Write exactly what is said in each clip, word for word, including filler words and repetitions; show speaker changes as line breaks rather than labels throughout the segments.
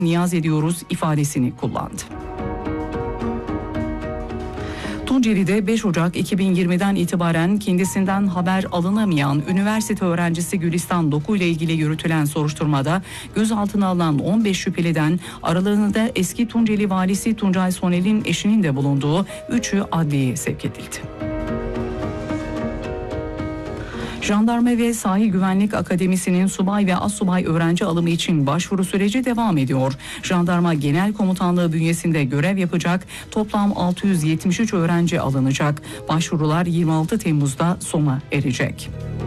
niyaz ediyoruz ifadesini kullandı. Tunceli'de beş Ocak iki bin yirmiden itibaren kendisinden haber alınamayan üniversite öğrencisi Gülistan Doku ile ilgili yürütülen soruşturmada gözaltına alınan on beş şüpheliden aralarında eski Tunceli valisi Tuncay Soner'in eşinin de bulunduğu üçü adliyeye sevk edildi. Jandarma ve Sahil Güvenlik Akademisi'nin subay ve assubay öğrenci alımı için başvuru süreci devam ediyor. Jandarma Genel Komutanlığı bünyesinde görev yapacak toplam altı yüz yetmiş üç öğrenci alınacak. Başvurular yirmi altı Temmuz'da sona erecek.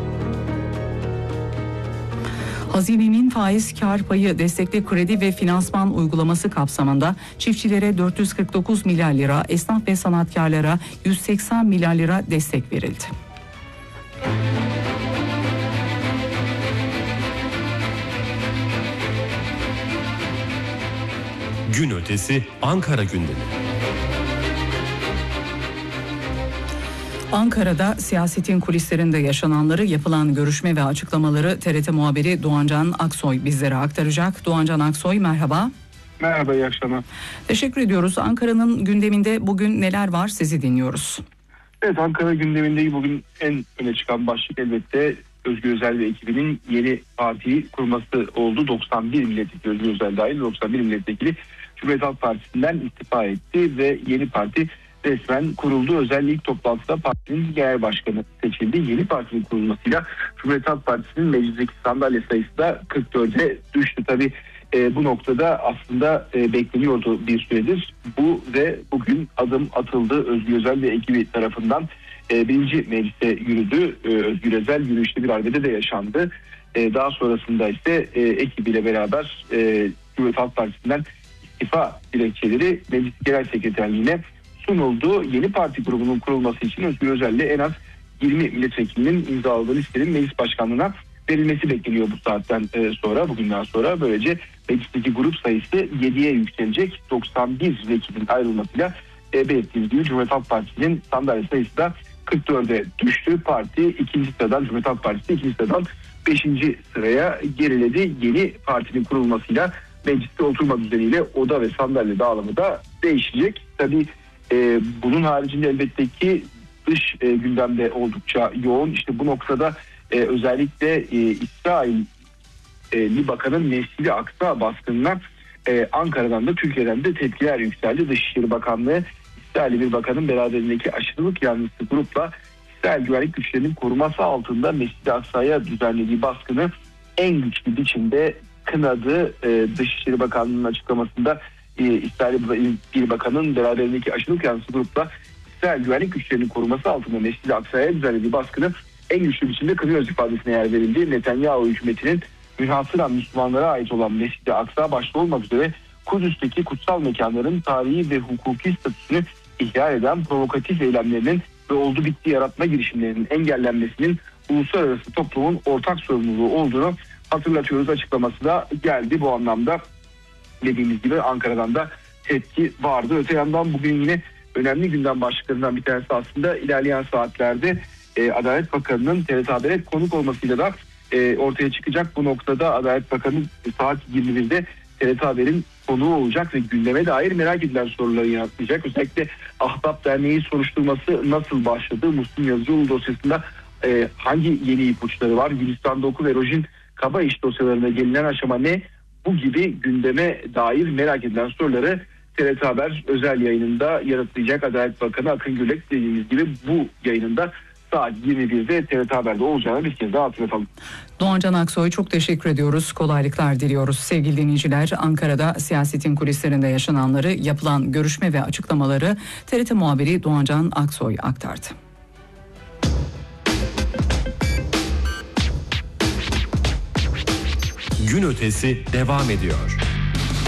Hazinenin faiz kar payı destekli kredi ve finansman uygulaması kapsamında çiftçilere dört yüz kırk dokuz milyar lira, esnaf ve sanatkarlara yüz seksen milyar lira destek verildi.
Gün ötesi Ankara gündemi.
Ankara'da siyasetin kulislerinde yaşananları, yapılan görüşme ve açıklamaları T R T muhabiri Doğancan Aksoy bizlere aktaracak. Doğancan Aksoy, merhaba.
Merhaba, iyi akşamlar.
Teşekkür ediyoruz. Ankara'nın gündeminde bugün neler var, sizi dinliyoruz.
Evet, Ankara gündeminde bugün en öne çıkan başlık elbette Özgür Özel ve ekibinin yeni partiyi kurması oldu. doksan bir milletvekili, Özgür Özel dahil doksan bir milletvekili Cumhuriyet Halk Partisi'nden istifa etti ve yeni parti resmen kuruldu. Özel ilk toplantıda partinin genel başkanı seçildi. Yeni partinin kurulmasıyla Cumhuriyet Halk Partisi'nin meclisteki sandalye sayısı da kırk dörde düştü. Tabii e, bu noktada aslında e, bekleniyordu bir süredir. Bu ve bugün adım atıldı. Özgür Özel ve ekibi tarafından e, birinci meclise yürüdü. E, Özgür Özel yürüyüşte bir arbede de yaşandı. E, daha sonrasında ise e, ekibiyle beraber e, Cumhuriyet Halk Partisi'nden istifa dilekçeleri Meclis Genel Sekreterliğine sunuldu. Yeni parti grubunun kurulması için Özgür Özel'le en az yirmi milletvekilinin imzaladığı listenin meclis başkanlığına verilmesi bekleniyor bu saatten sonra, bugünden sonra. Böylece meclisteki grup sayısı yediye yükselecek. doksan bir vekilin ayrılmasıyla e, belirttiğimiz gibi Cumhuriyet Halk Partisi'nin sandalye sayısı da kırk dörde düştü. Parti ikinci sıradan, Cumhuriyet Halk Partisi ikinci sıradan beşinci sıraya geriledi. Yeni partinin kurulmasıyla mecliste oturma düzeniyle oda ve sandalye dağılımı da değişecek. Tabii e, bunun haricinde elbette ki dış e, gündemde oldukça yoğun. İşte bu noktada e, özellikle e, İsrailli Bakan'ın Mescid-i Aksa baskınına e, Ankara'dan da Türkiye'den de tepkiler yükseldi. Dışişleri Bakanlığı İsrailli bir bakanın beraberindeki aşırılık yanlısı grupla İsrail güvenlik güçlerinin koruması altında Mescid-i Aksa'ya düzenlediği baskını en güçlü biçimde kınadı. E, Dışişleri Bakanlığı'nın açıklamasında e, İsrail bir bakanın beraberindeki aşırılık yanlısı grupla İsrail güvenlik güçlerinin koruması altında Mescid-i Aksa'ya düzenlediği baskını en güçlü biçimde kınıyoruz ifadesine yer verildi. Netanyahu hükümetinin münhasıran Müslümanlara ait olan Mescid-i Aksa başta olmak üzere Kudüs'teki kutsal mekanların tarihi ve hukuki statüsünü ihlal eden provokatif eylemlerinin ve oldu bitti yaratma girişimlerinin engellenmesinin uluslararası toplumun ortak sorumluluğu olduğunu hatırlatıyoruz açıklaması da geldi. Bu anlamda dediğimiz gibi Ankara'dan da tepki vardı. Öte yandan bugün yine önemli gündem başlıklarından bir tanesi aslında ilerleyen saatlerde e, Adalet Bakanı'nın T R T Haber'e konuk olmasıyla da e, ortaya çıkacak. Bu noktada Adalet Bakanı saat yirmi birde T R T Haber'in konuğu olacak ve gündeme dair merak edilen soruları yanıtlayacak. Özellikle Ahbap Derneği soruşturması nasıl başladı? Müslüm Yazıcıoğlu dosyasında e, hangi yeni ipuçları var? Gülistan Doku ve Rojin Kabaiş dosyalarına gelinen aşama ne? Bu gibi gündeme dair merak edilen soruları T R T Haber özel yayınında yanıtlayacak. Adalet Bakanı Akın Gürlek dediğimiz gibi bu yayınında saat yirmi birde T R T Haber'de olacağını bir kez daha hatırlatalım.
Doğancan Aksoy, çok teşekkür ediyoruz. Kolaylıklar diliyoruz. Sevgili dinleyiciler, Ankara'da siyasetin kulislerinde yaşananları, yapılan görüşme ve açıklamaları T R T muhabiri Doğancan Aksoy aktardı.
Gün ötesi devam ediyor.